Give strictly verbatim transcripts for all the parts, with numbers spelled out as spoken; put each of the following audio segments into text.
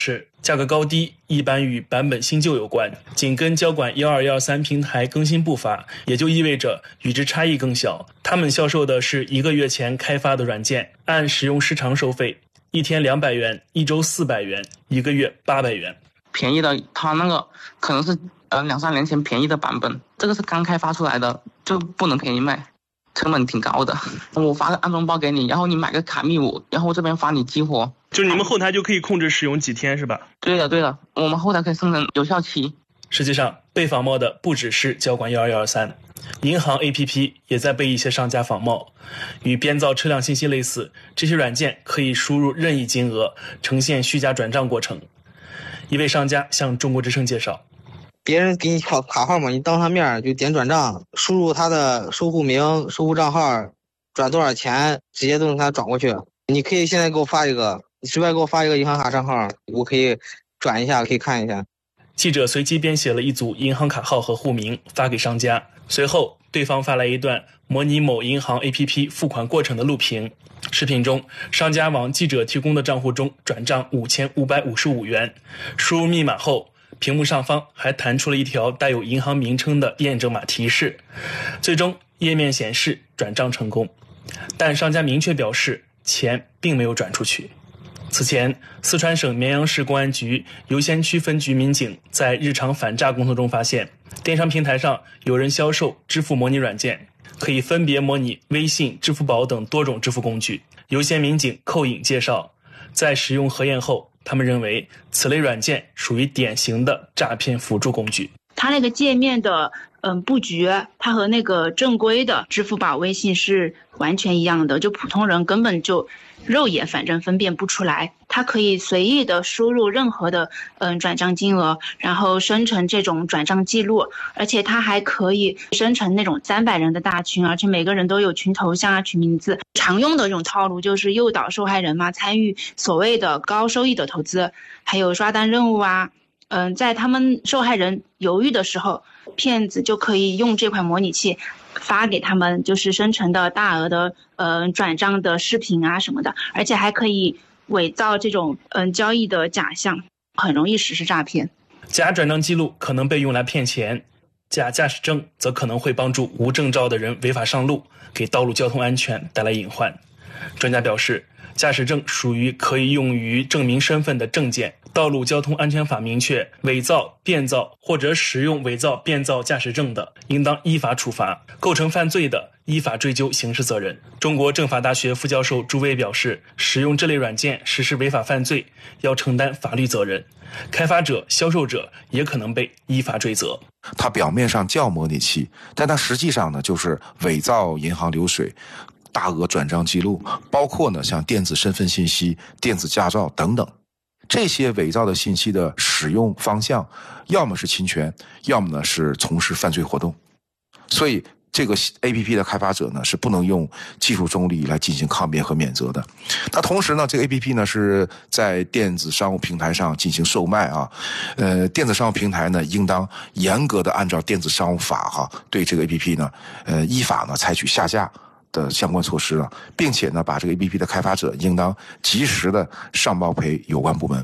是价格高低一般与版本新旧有关，紧跟交管一二一二三平台更新步伐，也就意味着与之差异更小。他们销售的是一个月前开发的软件，按使用时长收费，一天两百元，一周四百元，一个月八百元。 便宜的，它那个可能是呃两三年前便宜的版本，这个是刚开发出来的，就不能便宜卖，成本挺高的。我发个安装包给你，然后你买个卡密五，然后我这边发你激活。 就是你们后台就可以控制使用几天是吧？ 对的对的，我们后台可以生成有效期。 实际上被仿冒的不只是交管一二一二三，银行 A P P 也在被一些商家仿冒。与编造车辆信息类似，这些软件可以输入任意金额，呈现虚假转账过程。一位商家向中国之声介绍， 别人给你卡卡号嘛，你当他面就点转账，输入他的收户名、收户账号，转多少钱，直接都能给他转过去。你可以现在给我发一个，你随便给我发一个银行卡账号，我可以转一下，可以看一下。 记者随机编写了一组银行卡号和户名发给商家，随后对方发来一段模拟某银行 A P P 付款过程的录屏。视频中，商家往记者提供的账户中转账五千五百五十五元，输入密码后，屏幕上方还弹出了一条带有银行名称的验证码提示，最终页面显示转账成功，但商家明确表示钱并没有转出去。此前，四川省绵阳市公安局游仙区分局民警在日常反诈工作中发现，电商平台上有人销售支付模拟软件，可以分别模拟微信、支付宝等多种支付工具。游仙民警寇颖介绍，在使用核验后，他们认为此类软件属于典型的诈骗辅助工具。 它那个界面的嗯布局，它和那个正规的支付宝、微信是完全一样的，就普通人根本就肉眼反正分辨不出来。它可以随意的输入任何的嗯转账金额，然后生成这种转账记录，而且它还可以生成那种三百人的大群，而且每个人都有群头像啊、群名字。常用的这种套路就是诱导受害人嘛参与所谓的高收益的投资，还有刷单任务啊。嗯，在他们受害人犹豫的时候，骗子就可以用这款模拟器发给他们，就是生成的大额的呃转账的视频啊什么的，而且还可以伪造这种嗯、呃、交易的假象，很容易实施诈骗。 假转账记录可能被用来骗钱，假驾驶证则可能会帮助无证照的人违法上路，给道路交通安全带来隐患。专家表示，驾驶证属于可以用于证明身份的证件。道路交通安全法明确，伪造、变造或者使用伪造、变造驾驶证的，应当依法处罚；构成犯罪的，依法追究刑事责任。中国政法大学副教授朱威表示，使用这类软件实施违法犯罪，要承担法律责任，开发者、销售者也可能被依法追责。 它表面上叫模拟器，但它实际上呢，就是伪造银行流水、大额转账记录，包括呢像电子身份信息、电子驾照等等。这些伪造的信息的使用方向，要么是侵权，要么呢是从事犯罪活动。所以这个 A P P 的开发者呢是不能用技术中立来进行抗辩和免责的。那同时呢，这个 A P P 呢是在电子商务平台上进行售卖啊，呃，电子商务平台呢应当严格的按照电子商务法哈、啊，对这个 A P P 呢，呃，依法呢采取下架的相关措施了，并且呢，把这个 A P P 的开发者应当及时的上报赔有关部门。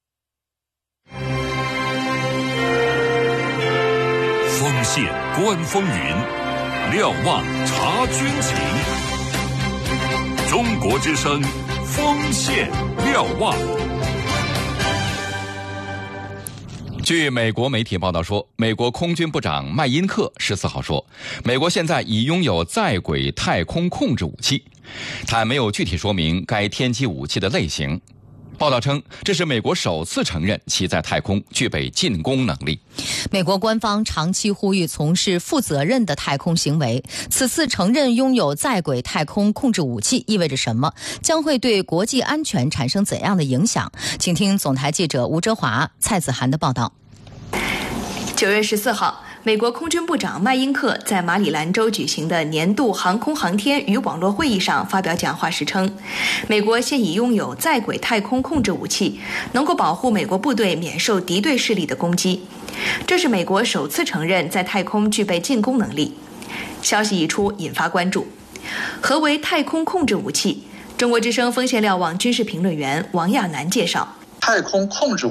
锋线观风云，瞭望察军情。中国之声，锋线瞭望。 据美国媒体报道说，美国空军部长麦因克十四号说，美国现在已拥有在轨太空控制武器，他没有具体说明该天基武器的类型。报道称，这是美国首次承认其在太空具备进攻能力。 美国官方长期呼吁从事负责任的太空行为，此次承认拥有在轨太空控制武器意味着什么？将会对国际安全产生怎样的影响？请听总台记者吴哲华、蔡子涵的报道。 九月十四号，美国空军部长麦因克在马里兰州举行的年度航空航天与网络会议上发表讲话时称，美国现已拥有在轨太空控制武器，能够保护美国部队免受敌对势力的攻击。这是美国首次承认在太空具备进攻能力。消息一出，引发关注。何为太空控制武器？中国之声锋线瞭望军事评论员王亚楠介绍， 太空控制